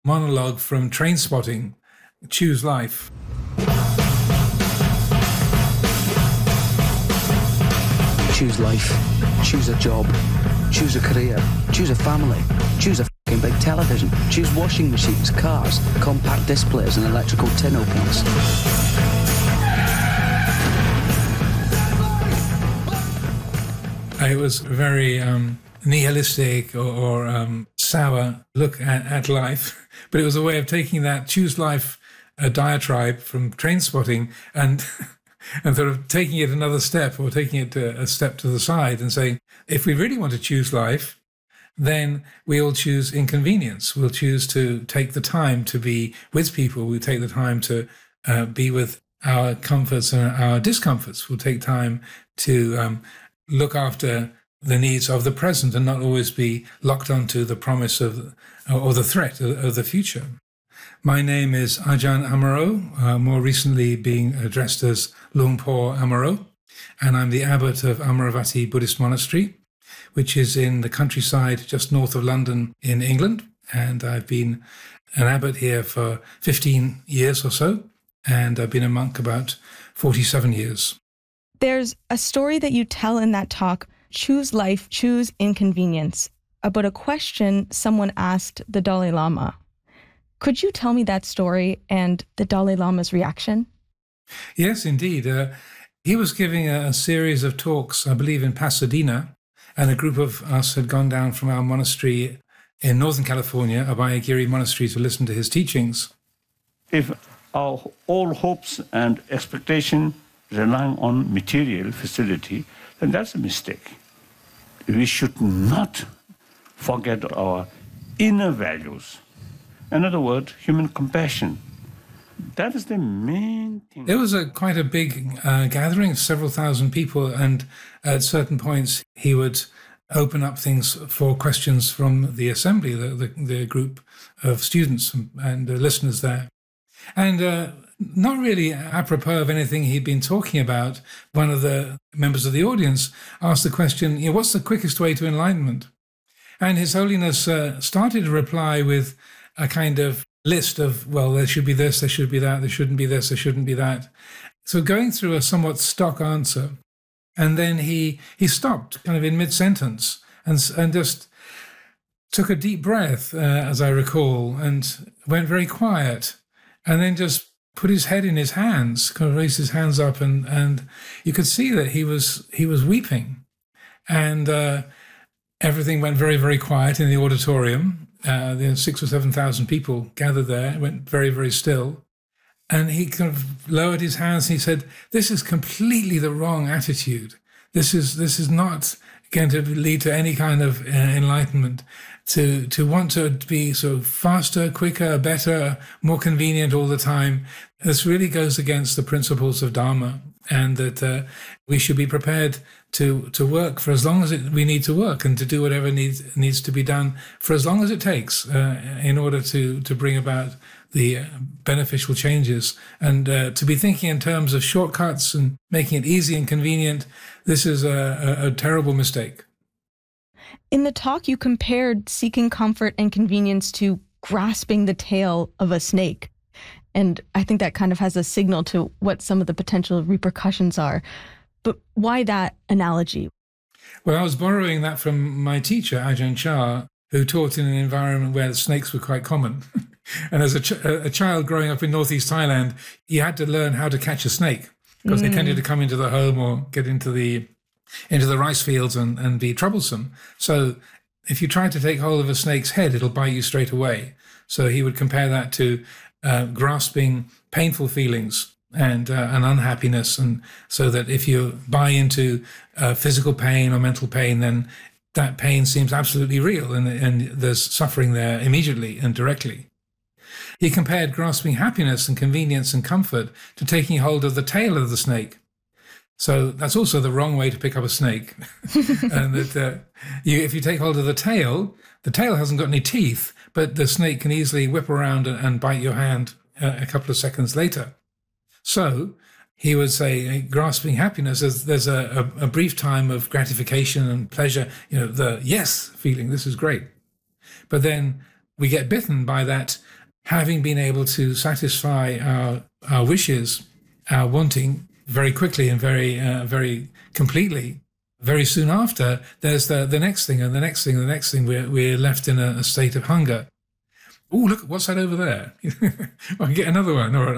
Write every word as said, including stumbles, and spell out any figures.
monologue from Trainspotting, Choose Life. Choose life, choose a job, choose a career, choose a family, choose a f***ing big television, choose washing machines, cars, compact displays and electrical tin openers. It was a very um, nihilistic or, or um, sour look at, at life, but it was a way of taking that Choose Life uh, diatribe from Trainspotting and and sort of taking it another step, or taking it to a step to the side and saying, if we really want to choose life, then we'll choose inconvenience. We'll choose to take the time to be with people. We'll take the time to uh, be with our comforts and our discomforts. We'll take time to um, look after the needs of the present and not always be locked onto the promise of or the threat of, of the future. My name is Ajahn Amaro, uh, more recently being addressed as Luang Por Amaro, and I'm the abbot of Amaravati Buddhist Monastery, which is in the countryside just north of London in England. And I've been an abbot here for fifteen years or so, and I've been a monk about forty-seven years. There's a story that you tell in that talk, Choose Life, Choose Inconvenience, about a question someone asked the Dalai Lama. Could you tell me that story and the Dalai Lama's reaction? Yes, indeed. Uh, he was giving a, a series of talks, I believe, in Pasadena, and a group of us had gone down from our monastery in Northern California, Abhayagiri Monastery, to listen to his teachings. If our all hopes and expectation relying on material facility, then that's a mistake. We should not forget our inner values. In other words, human compassion. That is the main thing. It was a quite a big uh, gathering of several thousand people, and at certain points he would open up things for questions from the assembly, the, the, the group of students and, and uh, listeners there. And uh, not really apropos of anything he'd been talking about, one of the members of the audience asked the question, you know, what's the quickest way to enlightenment? And His Holiness uh, started to reply with a kind of list of, well, there should be this, there should be that, there shouldn't be this, there shouldn't be that. So going through a somewhat stock answer, and then he he stopped kind of in mid-sentence and, and just took a deep breath, uh, as I recall, and went very quiet, and then just put his head in his hands, kind of raised his hands up, and, and you could see that he was he was weeping. And uh, everything went very, very quiet in the auditorium. Uh, there were six or seven thousand people gathered there. It went very, very still. And he kind of lowered his hands and he said, this is completely the wrong attitude. This is this is not going to lead to any kind of uh, enlightenment. To to want to be sort of faster, quicker, better, more convenient all the time, this really goes against the principles of Dharma, and that uh, we should be prepared to to work for as long as it, we need to work, and to do whatever needs needs to be done for as long as it takes uh, in order to to bring about the uh, beneficial changes. And uh, to be thinking in terms of shortcuts and making it easy and convenient, this is a, a, a terrible mistake. In the talk, you compared seeking comfort and convenience to grasping the tail of a snake. And I think that kind of has a signal to what some of the potential repercussions are. But why that analogy? Well, I was borrowing that from my teacher, Ajahn Chah, who taught in an environment where snakes were quite common. And as a, ch- a child growing up in northeast Thailand, he had to learn how to catch a snake, because mm. they tended to come into the home or get into the into the rice fields and, and be troublesome. So if you try to take hold of a snake's head, it'll bite you straight away. So he would compare that to uh, grasping painful feelings and uh, and unhappiness. And so that if you buy into uh, physical pain or mental pain, then that pain seems absolutely real, and, and there's suffering there immediately and directly. He compared grasping happiness and convenience and comfort to taking hold of the tail of the snake. So that's also the wrong way to pick up a snake. And that uh, you, if you take hold of the tail, the tail hasn't got any teeth, but the snake can easily whip around and, and bite your hand uh, a couple of seconds later. So he would say, uh, grasping happiness, there's, there's a, a, a brief time of gratification and pleasure, you know, the yes feeling, this is great. But then we get bitten by that, having been able to satisfy our, our wishes, our wanting very quickly and very, uh, very completely. Very soon after, there's the, the next thing and the next thing and the next thing. We're, we're left in a, a state of hunger. Oh, look, what's that over there? I can get another one. All right,